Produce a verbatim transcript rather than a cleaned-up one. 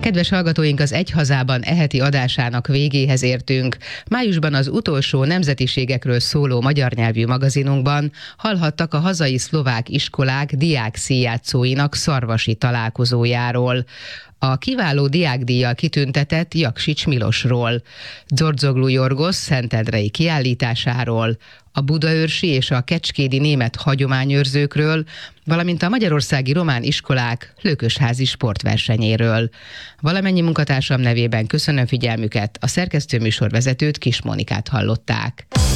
Kedves hallgatóink, az Egy Hazában e heti adásának végéhez értünk. Májusban az utolsó nemzetiségekről szóló magyar nyelvű magazinunkban hallhattak a hazai szlovák iskolák diákszínjátszóinak szarvasi találkozójáról, a kiváló diákdíjjal kitüntetett Jaksics Milosról, Dzordzoglu Jorgos szentendrei kiállításáról, a budaörsi és a kecskédi német hagyományőrzőkről, valamint a magyarországi román iskolák lökösházi sportversenyéről. Valamennyi munkatársam nevében köszönöm figyelmüket, a szerkesztőműsorvezetőt, Kis Monikát hallották.